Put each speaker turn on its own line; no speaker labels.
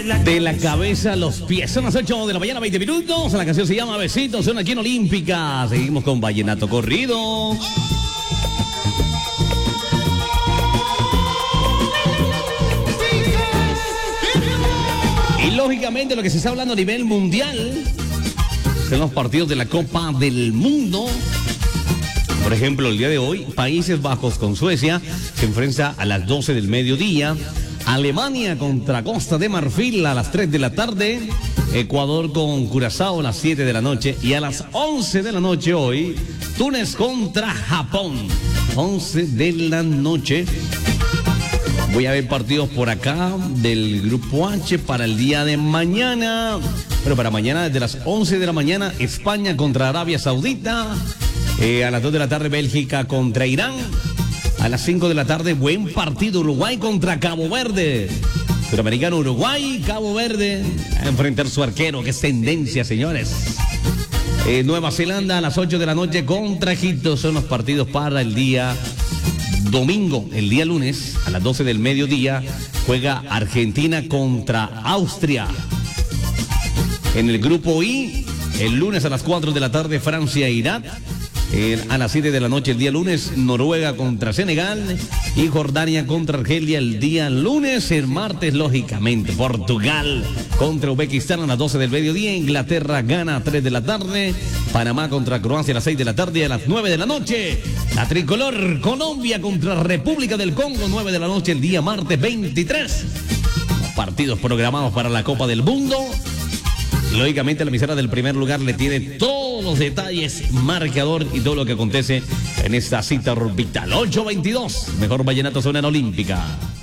De la cabeza a los pies. Son las 8 de la mañana, 20 minutos. La canción se llama Besitos. Son aquí en Olímpica. Seguimos con Vallenato Corrido. Y lógicamente lo que se está hablando a nivel mundial son los partidos de la Copa del Mundo. Por ejemplo, el día de hoy, Países Bajos con Suecia se enfrenta a las 12 del mediodía. Alemania contra Costa de Marfil a las 3 de la tarde. Ecuador con Curazao a las 7 de la noche. Y a las 11 de la noche hoy, Túnez contra Japón. 11 de la noche. Voy a ver partidos por acá del Grupo H para el día de mañana. Pero para mañana, desde las 11 de la mañana, España contra Arabia Saudita. A las 2 de la tarde, Bélgica contra Irán. A las 5 de la tarde, buen partido, Uruguay contra Cabo Verde. Suramericano, Uruguay, Cabo Verde. A enfrentar su arquero, que es tendencia, señores. Nueva Zelanda a las 8 de la noche contra Egipto. Son los partidos para el día domingo. El día lunes, a las 12 del mediodía, juega Argentina contra Austria. En el grupo I, el lunes a las 4 de la tarde, Francia e Irak. A las 7 de la noche el día lunes, Noruega contra Senegal y Jordania contra Argelia el día lunes. El martes, lógicamente, Portugal contra Uzbekistán a las 12 del mediodía. Inglaterra gana a 3 de la tarde. Panamá contra Croacia a las 6 de la tarde. Y a las 9 de la noche, la tricolor Colombia contra República del Congo, 9 de la noche el día martes 23. Partidos programados para la Copa del Mundo. Lógicamente la emisora del primer lugar le tiene todos los detalles, marcador y todo lo que acontece en esta cita orbital. 8:22, mejor vallenato suena en Olímpica.